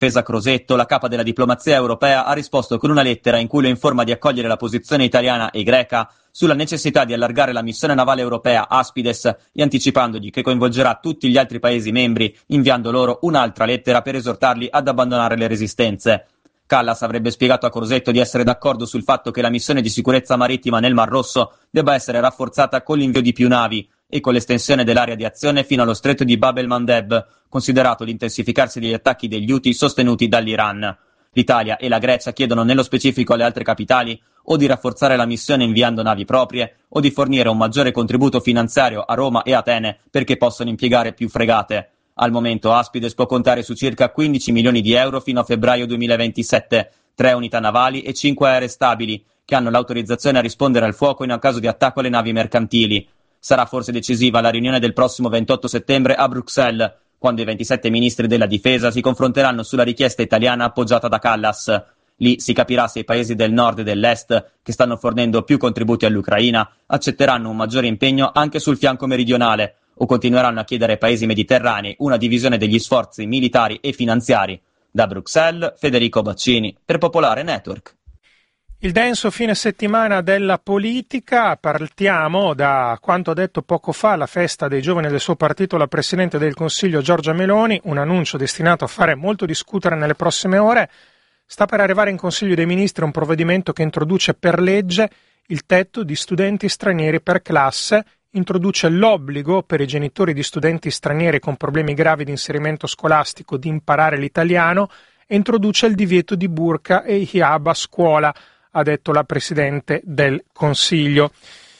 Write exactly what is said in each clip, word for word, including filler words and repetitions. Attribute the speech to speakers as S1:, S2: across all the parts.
S1: Difesa Crosetto, la capa della diplomazia europea, ha risposto con una lettera in cui lo informa di accogliere la posizione italiana e greca sulla necessità di allargare la missione navale europea Aspides e anticipandogli che coinvolgerà tutti gli altri Paesi membri, inviando loro un'altra lettera per esortarli ad abbandonare le resistenze. Callas avrebbe spiegato a Crosetto di essere d'accordo sul fatto che la missione di sicurezza marittima nel Mar Rosso debba essere rafforzata con l'invio di più navi e con l'estensione dell'area di azione fino allo stretto di Bab el-Mandeb, considerato l'intensificarsi degli attacchi degli Houthi sostenuti dall'Iran. L'Italia e la Grecia chiedono nello specifico alle altre capitali o di rafforzare la missione inviando navi proprie o di fornire un maggiore contributo finanziario a Roma e Atene perché possano impiegare più fregate. Al momento Aspides può contare su circa quindici milioni di euro fino a febbraio duemilaventisette, tre unità navali e cinque aerei stabili, che hanno l'autorizzazione a rispondere al fuoco in caso di attacco alle navi mercantili. Sarà forse decisiva la riunione del prossimo ventotto settembre a Bruxelles, quando i ventisette ministri della difesa si confronteranno sulla richiesta italiana appoggiata da Callas. Lì si capirà se i paesi del nord e dell'est, che stanno fornendo più contributi all'Ucraina, accetteranno un maggiore impegno anche sul fianco meridionale, o continueranno a chiedere ai paesi mediterranei una divisione degli sforzi militari e finanziari. Da Bruxelles, Federico Baccini, per Popolare Network.
S2: Il denso fine settimana della politica, partiamo da quanto ha detto poco fa alla festa dei giovani del suo partito la Presidente del Consiglio Giorgia Meloni, un annuncio destinato a fare molto discutere nelle prossime ore. Sta per arrivare in Consiglio dei Ministri un provvedimento che introduce per legge il tetto di studenti stranieri per classe, introduce l'obbligo per i genitori di studenti stranieri con problemi gravi di inserimento scolastico di imparare l'italiano e introduce il divieto di burqa e hijab a scuola, ha detto la Presidente del Consiglio.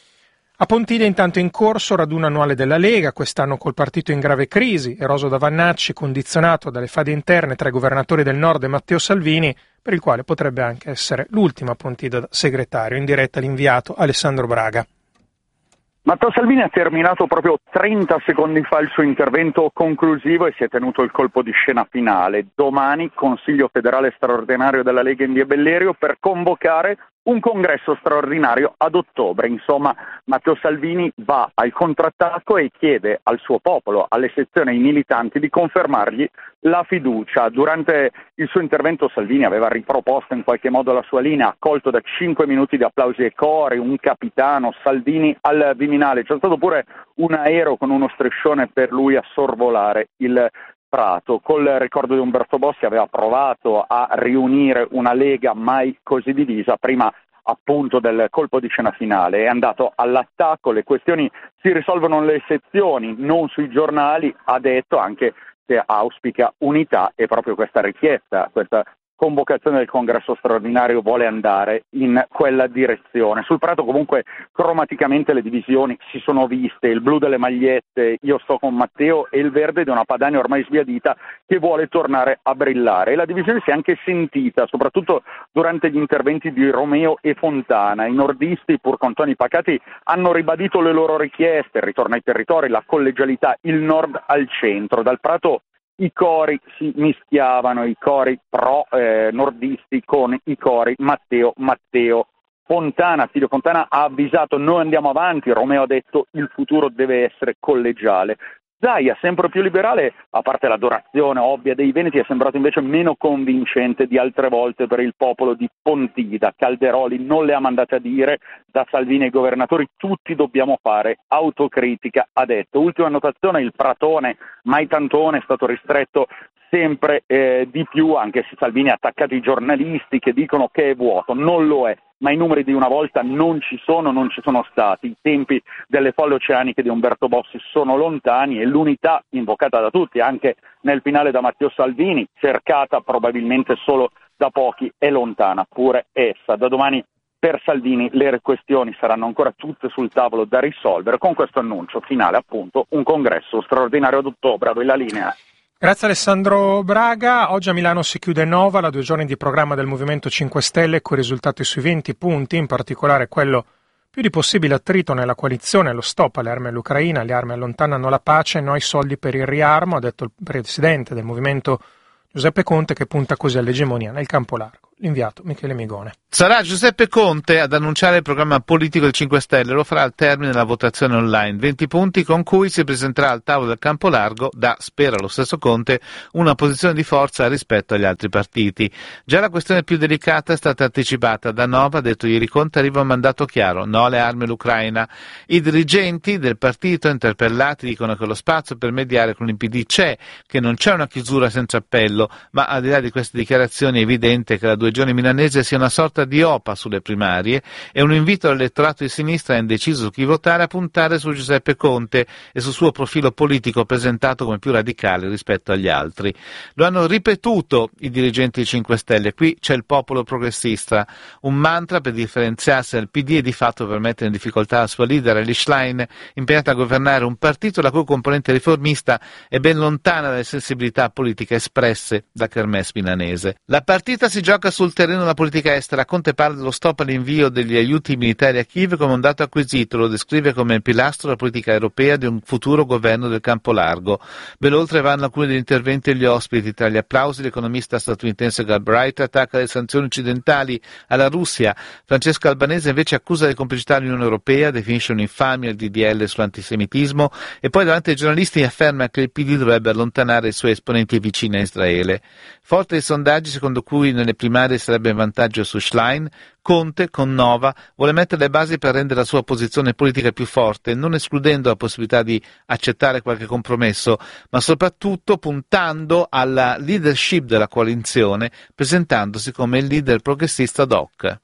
S2: A Pontide intanto è in corso raduno annuale della Lega, quest'anno col partito in grave crisi, eroso da Vannacci, condizionato dalle fade interne tra i governatori del Nord e Matteo Salvini, per il quale potrebbe anche essere l'ultima Pontide da segretario, in diretta l'inviato Alessandro Braga.
S3: Matteo Salvini ha terminato proprio trenta secondi fa il suo intervento conclusivo e si è tenuto il colpo di scena finale. Domani Consiglio federale straordinario della Lega in via Bellerio per convocare un congresso straordinario ad ottobre. Insomma, Matteo Salvini va al contrattacco e chiede al suo popolo, alle sezioni, ai militanti, di confermargli la fiducia. Durante il suo intervento Salvini aveva riproposto in qualche modo la sua linea, accolto da cinque minuti di applausi e cori, un capitano, Salvini al Viminale. C'è stato pure un aereo con uno striscione per lui a sorvolare il Prato. Col ricordo di Umberto Bossi aveva provato a riunire una Lega mai così divisa prima appunto del colpo di scena finale. È andato all'attacco, le questioni si risolvono nelle sezioni, non sui giornali, ha detto, anche se auspica unità, e proprio questa richiesta, questa convocazione del congresso straordinario vuole andare in quella direzione. Sul Prato comunque cromaticamente le divisioni si sono viste, il blu delle magliette io sto con Matteo e il verde di una Padania ormai sbiadita che vuole tornare a brillare, e la divisione si è anche sentita soprattutto durante gli interventi di Romeo e Fontana. I nordisti, pur con toni pacati, hanno ribadito le loro richieste, il ritorno ai territori, la collegialità, il nord al centro. Dal Prato i cori si mischiavano, i cori pro eh, nordisti con i cori Matteo Matteo. Fontana, Attilio Fontana ha avvisato noi andiamo avanti, Romeo ha detto il futuro deve essere collegiale. Zaia, sempre più liberale, a parte l'adorazione ovvia dei veneti, è sembrato invece meno convincente di altre volte per il popolo di Pontida. Calderoli non le ha mandate a dire, da Salvini ai governatori tutti dobbiamo fare autocritica, ha detto. Ultima annotazione, il Pratone, mai tantone, è stato ristretto sempre eh, di più, anche se Salvini ha attaccato i giornalisti che dicono che è vuoto, non lo è. Ma i numeri di una volta non ci sono, non ci sono stati. I tempi delle folle oceaniche di Umberto Bossi sono lontani e l'unità invocata da tutti, anche nel finale da Matteo Salvini, cercata probabilmente solo da pochi, è lontana pure essa. Da domani per Salvini le questioni saranno ancora tutte sul tavolo da risolvere. Con questo annuncio finale, appunto, un congresso straordinario ad ottobre. A voi la linea.
S2: Grazie Alessandro Braga. Oggi a Milano si chiude Nova, la due giorni di programma del Movimento cinque Stelle, con risultati sui venti punti, in particolare quello più di possibile attrito nella coalizione, lo stop alle armi all'Ucraina, le armi allontanano la pace, no ai soldi per il riarmo, ha detto il presidente del Movimento Giuseppe Conte, che punta così all'egemonia nel campo largo. l'inviato Michele Migone.
S4: Sarà Giuseppe Conte ad annunciare il programma politico del cinque Stelle, lo farà al termine della votazione online, venti punti con cui si presenterà al tavolo del campo largo da, spera lo stesso Conte, una posizione di forza rispetto agli altri partiti. Già la questione più delicata è stata anticipata da Nova, ha detto ieri Conte, arriva un mandato chiaro, no alle armi all'Ucraina. I dirigenti del partito interpellati dicono che lo spazio per mediare con il P D c'è, che non c'è una chiusura senza appello, ma al di là di queste dichiarazioni è evidente che la due giorni milanese sia una sorta di opa sulle primarie e un invito all'elettorato di sinistra indeciso su chi votare a puntare su Giuseppe Conte e sul suo profilo politico presentato come più radicale rispetto agli altri. Lo hanno ripetuto i dirigenti dei cinque Stelle, qui c'è il popolo progressista, un mantra per differenziarsi dal P D e di fatto per mettere in difficoltà la sua leader Elly Schlein, impegnata a governare un partito la cui componente riformista è ben lontana dalle sensibilità politiche espresse da Kermesse milanese. La partita si gioca sul terreno della politica estera. Conte parla dello stop all'invio degli aiuti militari a Kiev come un dato acquisito, lo descrive come il pilastro della politica europea di un futuro governo del campo largo. Ben oltre vanno alcuni degli interventi degli ospiti, tra gli applausi l'economista statunitense Galbraith attacca le sanzioni occidentali alla Russia, Francesco Albanese invece accusa di complicità l'Unione Europea, definisce un'infamia il D D L sull'antisemitismo e poi davanti ai giornalisti afferma che il P D dovrebbe allontanare i suoi esponenti vicini a Israele. Forte dei sondaggi secondo cui nelle primarie sarebbe in vantaggio su Schlein, Conte, con Nova, vuole mettere le basi per rendere la sua posizione politica più forte, non escludendo la possibilità di accettare qualche compromesso, ma soprattutto puntando alla leadership della coalizione, presentandosi come il leader progressista ad hoc.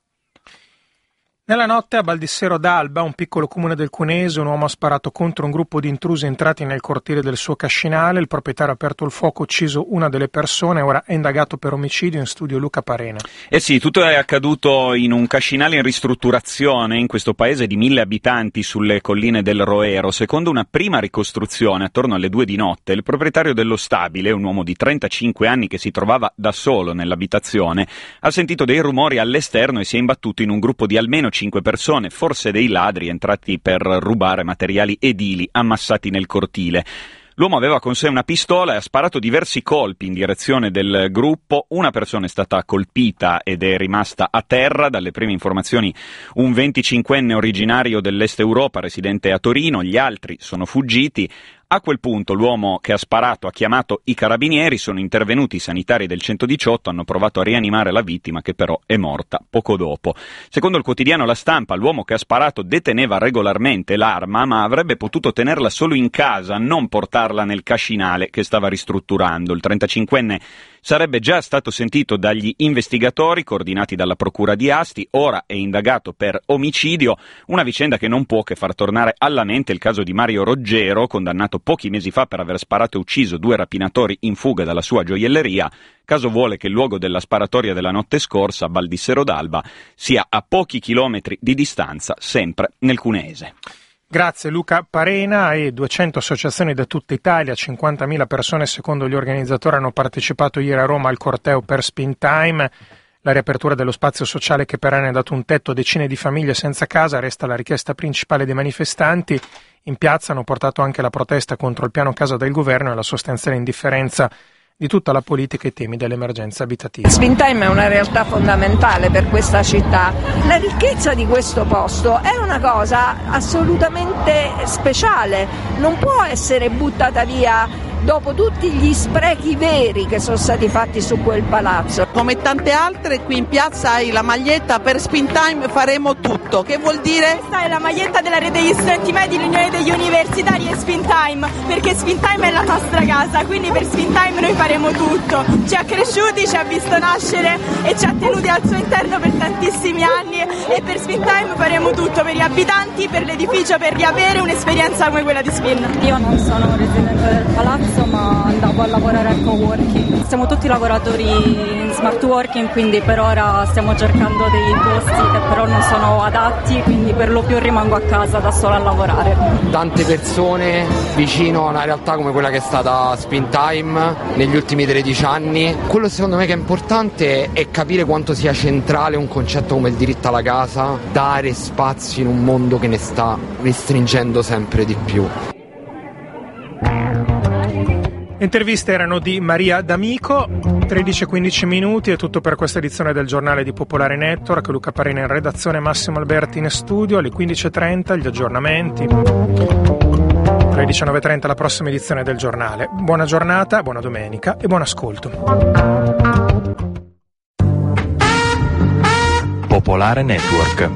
S2: Nella notte a Baldissero d'Alba, un piccolo comune del Cuneese, un uomo ha sparato contro un gruppo di intrusi entrati nel cortile del suo cascinale. Il proprietario ha aperto il fuoco, ucciso una delle persone, ora è indagato per omicidio. In studio Luca Parena.
S5: Eh sì, tutto è accaduto in un cascinale in ristrutturazione in questo paese di mille abitanti sulle colline del Roero. Secondo una prima ricostruzione, attorno alle due di notte, il proprietario dello stabile, un uomo di trentacinque anni che si trovava da solo nell'abitazione, ha sentito dei rumori all'esterno e si è imbattuto in un gruppo di almeno cinque persone, forse dei ladri entrati per rubare materiali edili ammassati nel cortile. L'uomo aveva con sé una pistola e ha sparato diversi colpi in direzione del gruppo. Una persona è stata colpita ed è rimasta a terra. Dalle prime informazioni un venticinquenne originario dell'Est Europa, residente a Torino, gli altri sono fuggiti. A quel punto l'uomo che ha sparato ha chiamato i carabinieri, sono intervenuti i sanitari del centodiciotto, hanno provato a rianimare la vittima che però è morta poco dopo. Secondo il quotidiano La Stampa, l'uomo che ha sparato deteneva regolarmente l'arma ma avrebbe potuto tenerla solo in casa, non portarla nel cascinale che stava ristrutturando. Il trentacinquenne sarebbe già stato sentito dagli investigatori coordinati dalla procura di Asti, ora è indagato per omicidio, una vicenda che non può che far tornare alla mente il caso di Mario Roggero, condannato pochi mesi fa per aver sparato e ucciso due rapinatori in fuga dalla sua gioielleria. Caso vuole che il luogo della sparatoria della notte scorsa, Baldissero d'Alba, sia a pochi chilometri di distanza, sempre nel Cuneese.
S2: Grazie Luca Parena. E duecento associazioni da tutta Italia, cinquantamila persone secondo gli organizzatori hanno partecipato ieri a Roma al corteo per Spin Time. La riapertura dello spazio sociale che per anni ha dato un tetto a decine di famiglie senza casa resta la richiesta principale dei manifestanti. In piazza hanno portato anche la protesta contro il piano casa del governo e la sostanziale indifferenza di tutta la politica ai temi dell'emergenza abitativa.
S6: Spin Time è una realtà fondamentale per questa città. La ricchezza di questo posto è una cosa assolutamente speciale, non può essere buttata via dopo tutti gli sprechi veri che sono stati fatti su quel palazzo.
S7: Come tante altre, qui in piazza hai la maglietta per Spin Time faremo tutto. Che vuol dire?
S8: Questa è la maglietta della rete degli studenti medi, l'Unione degli Universitari e Spin Time, perché Spin Time è la nostra casa, quindi per Spin Time noi faremo tutto. Ci ha cresciuti, ci ha visto nascere e ci ha tenuti al suo interno per tantissimi anni, e per Spin Time faremo tutto per gli abitanti, per l'edificio, per riavere un'esperienza come quella di Spin.
S9: Io non sono un residente del palazzo, ma andavo a lavorare al coworking. Siamo tutti lavoratori in smart working, quindi per ora stiamo cercando dei posti che però non sono adatti, quindi per lo più rimango a casa da sola a lavorare.
S10: Tante persone vicino a una realtà come quella che è stata Spin Time negli ultimi tredici anni. Quello secondo me che è importante è capire quanto sia centrale un concetto come il diritto alla casa, dare spazio in un mondo che ne sta restringendo sempre di più.
S2: Le interviste erano di Maria D'Amico. Tredici e quindici minuti, è tutto per questa edizione del giornale di Popolare Network. Luca Parina in redazione, Massimo Alberti in studio. Alle quindici e trenta gli aggiornamenti. Alle diciannove e trenta la prossima edizione del giornale. Buona giornata, buona domenica e buon ascolto.
S11: Popolare Network.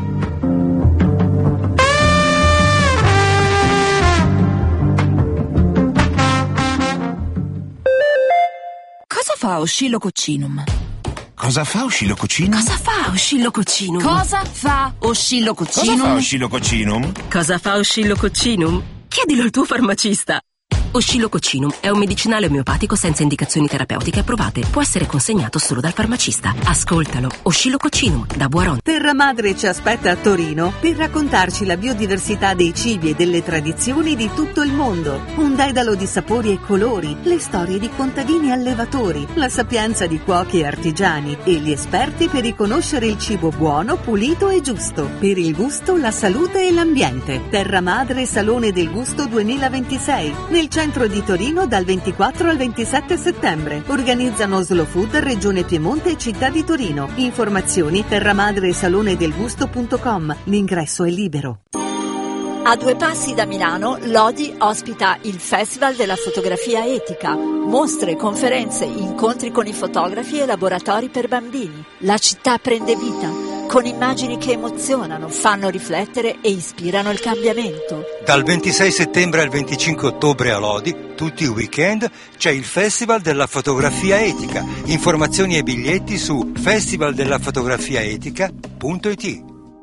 S12: Cosa fa Oscillococcinum?
S13: Cosa fa Oscillococcinum?
S12: Cosa fa Oscillococcinum? Cosa fa Oscillococcinum?
S13: Cosa fa Oscillococcinum?
S12: Cosa fa Oscillococcinum? Chiedilo al tuo farmacista. Oscillococcinum è un medicinale omeopatico senza indicazioni terapeutiche approvate. Può essere consegnato solo dal farmacista. Ascoltalo. Oscillococcinum da Buaron.
S14: Terra Madre ci aspetta a Torino per raccontarci la biodiversità dei cibi e delle tradizioni di tutto il mondo. Un dedalo di sapori e colori, le storie di contadini e allevatori, la sapienza di cuochi e artigiani e gli esperti per riconoscere il cibo buono, pulito e giusto. Per il gusto, la salute e l'ambiente. Terra Madre Salone del Gusto duemilaventisei. Nel centro di Torino dal ventiquattro al ventisette settembre. Organizzano Slow Food Regione Piemonte e Città di Torino. Informazioni terramadresalonedelgusto punto com. L'ingresso è libero.
S15: A due passi da Milano, Lodi ospita il Festival della Fotografia Etica. Mostre, conferenze, incontri con i fotografi e laboratori per bambini. La città prende vita, con immagini che emozionano, fanno riflettere e ispirano il cambiamento.
S16: Dal ventisei settembre al venticinque ottobre a Lodi, tutti i weekend, c'è il Festival della Fotografia Etica. Informazioni e biglietti su festival della fotografia etica punto it.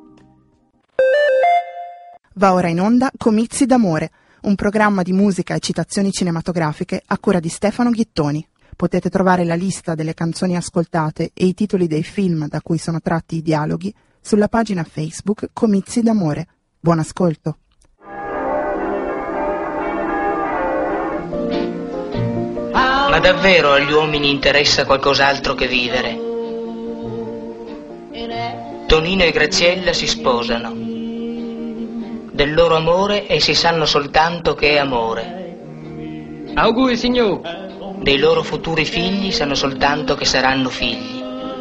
S17: Va ora in onda Comizi d'amore, un programma di musica e citazioni cinematografiche a cura di Stefano Ghittoni. Potete trovare la lista delle canzoni ascoltate e i titoli dei film da cui sono tratti i dialoghi sulla pagina Facebook Comizi d'amore. Buon ascolto.
S18: Ma davvero agli uomini interessa qualcos'altro che vivere? Tonino e Graziella si sposano. Del loro amore essi sanno soltanto che è amore.
S19: Auguri, signor.
S18: Dei loro futuri figli sanno soltanto che saranno figli.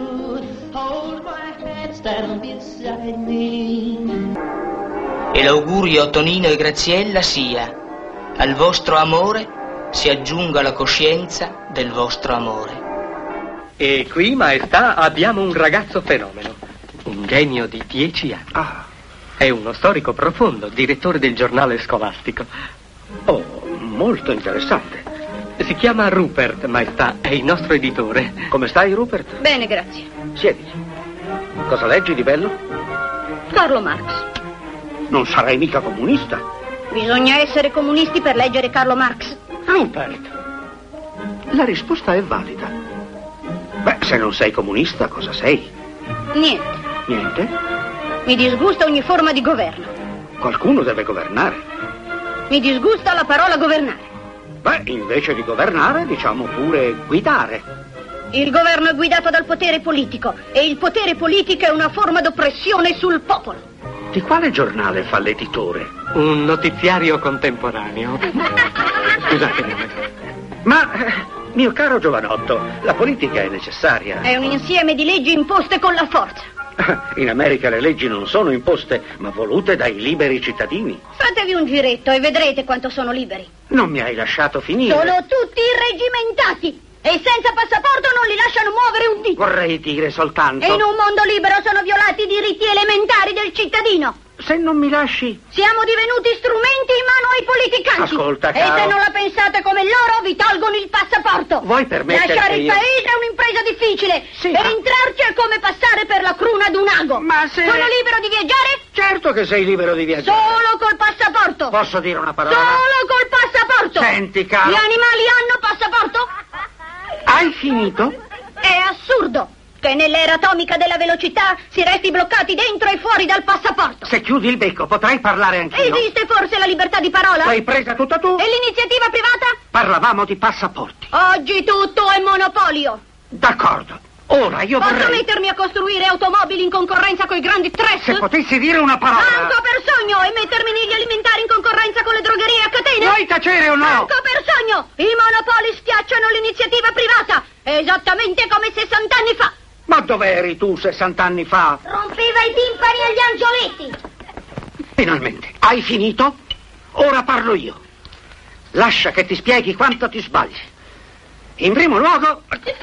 S18: E l'augurio a Tonino e Graziella sia: al vostro amore si aggiunga la coscienza del vostro amore.
S19: E qui, maestà, abbiamo un ragazzo fenomeno, un genio di dieci anni.
S13: Ah.
S19: È uno storico profondo, direttore del giornale scolastico.
S13: Oh, molto interessante.
S19: Si chiama Rupert, maestà, è il nostro editore.
S13: Come stai, Rupert?
S20: Bene, grazie.
S13: Siediti. Cosa leggi di bello?
S20: Carlo Marx.
S13: Non sarai mica comunista.
S20: Bisogna essere comunisti per leggere Carlo Marx.
S13: Rupert, la risposta è valida. Beh, se non sei comunista, cosa sei?
S20: Niente.
S13: Niente?
S20: Mi disgusta ogni forma di governo.
S13: Qualcuno deve governare.
S20: Mi disgusta la parola governare.
S13: Beh, invece di governare, diciamo pure guidare.
S20: Il governo è guidato dal potere politico e il potere politico è una forma d'oppressione sul popolo.
S13: Di quale giornale fa l'editore?
S19: Un notiziario contemporaneo. Scusatemi.
S13: Ma, mio caro giovanotto, la politica è necessaria.
S20: È un insieme di leggi imposte con la forza.
S13: In America le leggi non sono imposte, ma volute dai liberi cittadini.
S20: Fatevi un giretto e vedrete quanto sono liberi.
S13: Non mi hai lasciato finire.
S20: Sono tutti irreggimentati e senza passaporto non li lasciano muovere un dito.
S13: Vorrei dire soltanto...
S20: E in un mondo libero sono violati i diritti elementari del cittadino.
S13: Se non mi lasci...
S20: Siamo divenuti strumenti in mano ai politicanti.
S13: Ascolta, caro...
S20: E se non la pensate come loro, vi tolgono il passaporto.
S13: Vuoi permettere
S20: Lasciare
S13: che
S20: il
S13: io...
S20: paese è un'impresa difficile.
S13: Sì,
S20: e
S13: ma...
S20: entrarci è come passare per la cruna d'un ago.
S13: Ma se...
S20: Sono libero di viaggiare?
S13: Certo che sei libero di viaggiare.
S20: Solo col passaporto.
S13: Posso dire una parola?
S20: Solo col passaporto.
S13: Senti, caro...
S20: Gli animali hanno passaporto?
S13: Hai finito?
S20: È assurdo che nell'era atomica della velocità si resti bloccati dentro e fuori dal passaporto.
S13: Se chiudi il becco potrai parlare anch'io.
S20: Esiste forse la libertà di parola?
S13: L'hai presa tutta tu?
S20: E l'iniziativa privata?
S13: Parlavamo di passaporti.
S20: Oggi tutto è monopolio.
S13: D'accordo. Ora io
S20: Posso
S13: vorrei...
S20: mettermi a costruire automobili in concorrenza con i grandi tres?
S13: Se potessi dire una parola...
S20: Manco per sogno! E mettermi negli alimentari in concorrenza con le drogherie a catena?
S13: Vuoi tacere o no?
S20: Manco per sogno! I monopoli schiacciano l'iniziativa privata! Esattamente come sessant'anni fa!
S13: Ma dov'eri tu sessant'anni fa?
S20: Rompeva i timpani agli angioletti!
S13: Finalmente. Hai finito? Ora parlo io. Lascia che ti spieghi quanto ti sbagli. In primo luogo...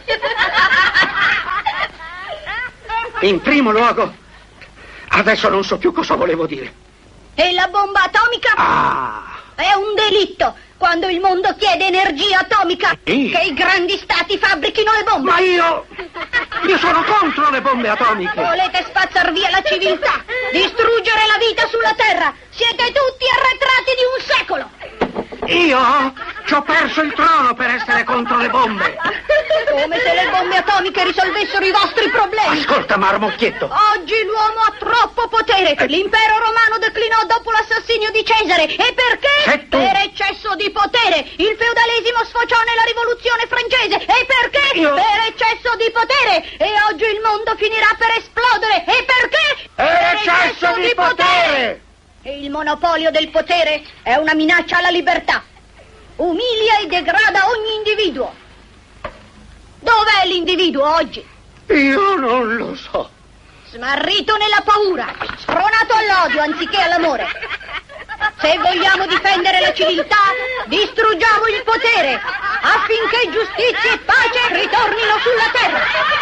S13: In primo luogo... Adesso non so più cosa volevo dire.
S20: E la bomba atomica?
S13: Ah!
S20: È un delitto quando il mondo chiede energia atomica.
S13: Sì.
S20: Che i grandi stati fabbrichino le bombe.
S13: Ma io... Io sono contro le bombe atomiche.
S20: Volete spazzar via la civiltà, distruggere la vita sulla Terra. Siete tutti arretrati di un secolo.
S13: Io ci ho perso il trono per essere contro le bombe.
S20: Come se le bombe atomiche risolvessero i vostri problemi.
S13: Ascolta, marmocchietto.
S20: Oggi l'uomo ha troppo potere. L'impero romano declinò dopo l'assassinio di Cesare. E perché?
S13: Se tu...
S20: Per eccesso di potere. Il feudalesimo sfociò nella rivoluzione francese. E perché?
S13: Io...
S20: Per eccesso di potere. E oggi il mondo finirà per esplodere. E perché?
S13: Per, per eccesso, eccesso di potere. potere.
S20: E il monopolio del potere è una minaccia alla libertà. Umilia e degrada ogni individuo. Dov'è l'individuo oggi?
S13: Io non lo so.
S20: Smarrito nella paura, spronato all'odio anziché all'amore. Se vogliamo difendere la civiltà, distruggiamo il potere, affinché giustizia e pace ritornino sulla terra.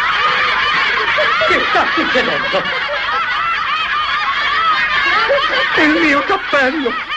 S13: Che sta succedendo? Il mio cappello!